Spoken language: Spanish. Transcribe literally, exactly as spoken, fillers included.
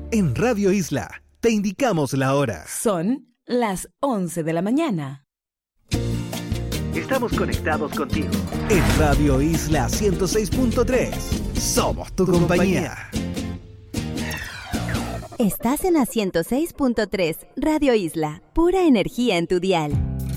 En Radio Isla te indicamos la hora. Son las once de la mañana. Estamos conectados contigo. En Radio Isla ciento seis punto tres. Somos tu compañía. Estás en la ciento seis punto tres, Radio Isla. Pura energía en tu dial.